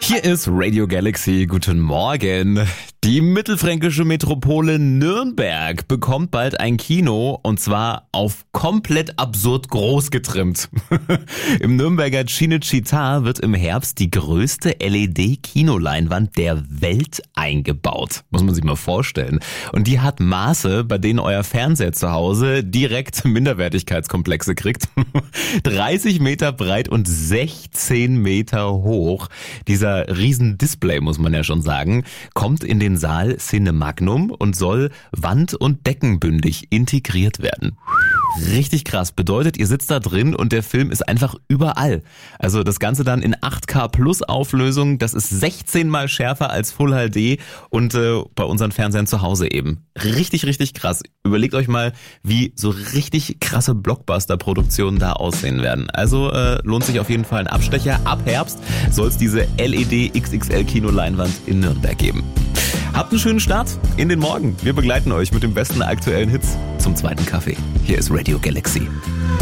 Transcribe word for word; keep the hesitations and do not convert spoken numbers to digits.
Hier ist Radio Galaxy. Guten Morgen. Die mittelfränkische Metropole Nürnberg bekommt bald ein Kino und zwar auf komplett absurd groß getrimmt. Im Nürnberger Cinecittà wird im Herbst die größte L E D-Kinoleinwand der Welt eingebaut. Muss man sich mal vorstellen. Und die hat Maße, bei denen euer Fernseher zu Hause direkt Minderwertigkeitskomplexe kriegt. dreißig Meter breit und sechzehn Meter hoch. Dieser riesen Display, muss man ja schon sagen, kommt in den Saal Cinemagnum und soll wand- und deckenbündig integriert werden. Richtig krass. Bedeutet, ihr sitzt da drin und der Film ist einfach überall. Also das Ganze dann in acht K Plus Auflösung. Das ist sechzehn mal schärfer als Full H D und äh, bei unseren Fernsehern zu Hause eben. Richtig, richtig krass. Überlegt euch mal, wie so richtig krasse Blockbuster-Produktionen da aussehen werden. Also äh, lohnt sich auf jeden Fall ein Abstecher. Ab Herbst soll es diese L E D X X L-Kinoleinwand in Nürnberg geben. Habt einen schönen Start in den Morgen. Wir begleiten euch mit den besten aktuellen Hits zum zweiten Kaffee. Hier ist Radio Galaxy.